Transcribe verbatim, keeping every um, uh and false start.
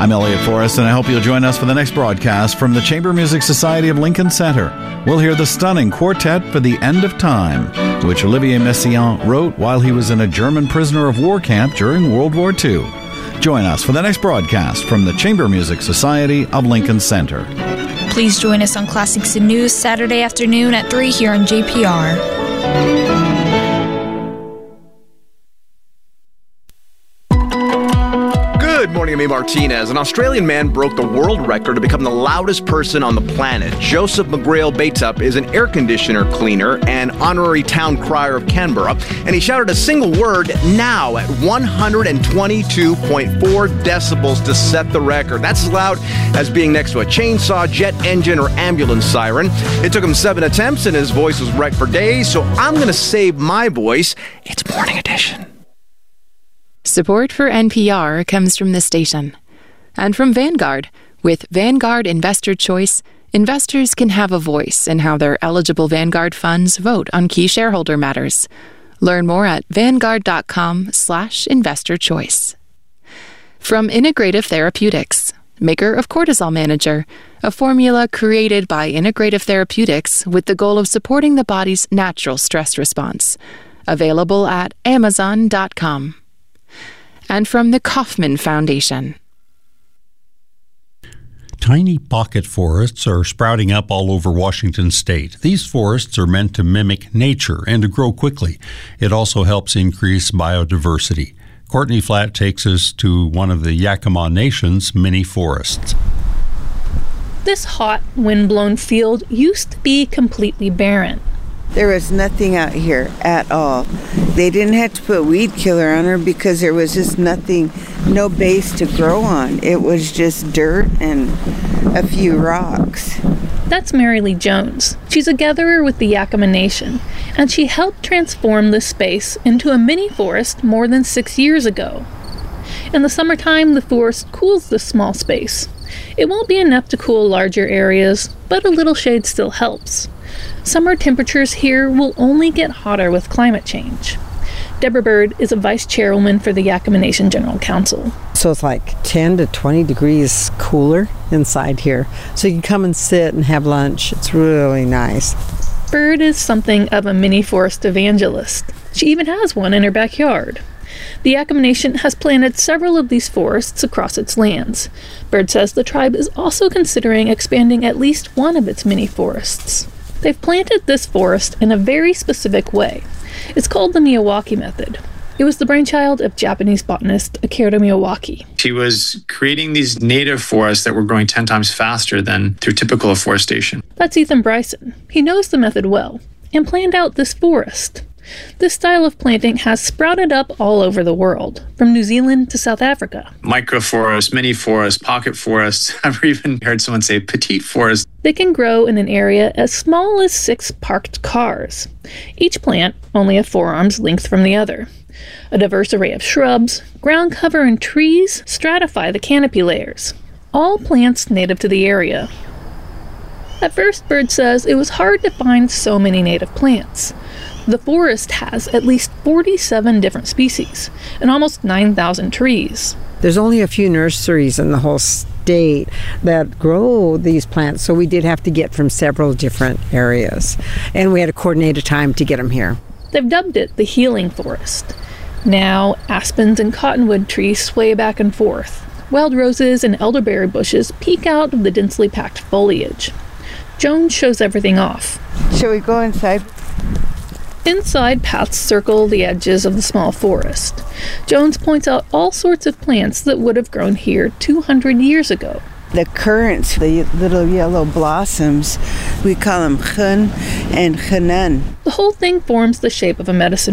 I'm Elliot Forrest, and I hope you'll join us for the next broadcast from the Chamber Music Society of Lincoln Center. We'll hear the stunning Quartet for the End of Time, which Olivier Messiaen wrote while he was in a German prisoner of war camp during World War Two. Join us for the next broadcast from the Chamber Music Society of Lincoln Center. Please join us on Classics and News Saturday afternoon at three here on J P R. Good morning, I'm A. Martinez. An Australian man broke the world record to become the loudest person on the planet. Joseph McGrail Baitup is an air conditioner cleaner and honorary town crier of Canberra, and he shouted a single word, now, at one hundred twenty-two point four decibels to set the record. That's as loud as being next to a chainsaw, jet engine, or ambulance siren. It took him seven attempts, and his voice was wrecked for days, so I'm going to save my voice. It's Morning Edition. Support for N P R comes from the station and from Vanguard. With Vanguard Investor Choice, investors can have a voice in how their eligible Vanguard funds vote on key shareholder matters. Learn more at vanguard.com slash investor choice. From Integrative Therapeutics, maker of Cortisol Manager, a formula created by Integrative Therapeutics with the goal of supporting the body's natural stress response. Available at amazon dot com. And from the Kauffman Foundation. Tiny pocket forests are sprouting up all over Washington state. These forests are meant to mimic nature and to grow quickly. It also helps increase biodiversity. Courtney Flatt takes us to one of the Yakima Nation's mini forests. This hot, wind-blown field used to be completely barren. There was nothing out here at all. They didn't have to put weed killer on her because there was just nothing, no base to grow on. It was just dirt and a few rocks. That's Mary Lee Jones. She's a gatherer with the Yakima Nation, and she helped transform this space into a mini forest more than six years ago. In the summertime, the forest cools this small space. It won't be enough to cool larger areas, but a little shade still helps. Summer temperatures here will only get hotter with climate change. Deborah Bird is a vice chairwoman for the Yakima Nation General Council. So it's like ten to twenty degrees cooler inside here. So you can come and sit and have lunch. It's really nice. Bird is something of a mini forest evangelist. She even has one in her backyard. The Yakima Nation has planted several of these forests across its lands. Bird says the tribe is also considering expanding at least one of its mini forests. They've planted this forest in a very specific way. It's called the Miyawaki method. It was the brainchild of Japanese botanist Akira Miyawaki. He was creating these native forests that were growing ten times faster than through typical afforestation. That's Ethan Bryson. He knows the method well and planned out this forest. This style of planting has sprouted up all over the world, from New Zealand to South Africa. Microforests, mini forests, pocket forests. I've even heard someone say petite forests. They can grow in an area as small as six parked cars. Each plant only a forearm's length from the other. A diverse array of shrubs, ground cover, and trees stratify the canopy layers. All plants native to the area. At first, Bird says it was hard to find so many native plants. The forest has at least forty-seven different species and almost nine thousand trees. There's only a few nurseries in the whole state that grow these plants, so we did have to get from several different areas. And we had to coordinate a time to get them here. They've dubbed it the healing forest. Now, aspens and cottonwood trees sway back and forth. Wild roses and elderberry bushes peek out of the densely packed foliage. Jones shows everything off. Shall we go inside? Inside, paths circle the edges of the small forest. Jones points out all sorts of plants that would have grown here two hundred years ago. The currants, the little yellow blossoms, we call them chun and chanan. The whole thing forms the shape of a medicine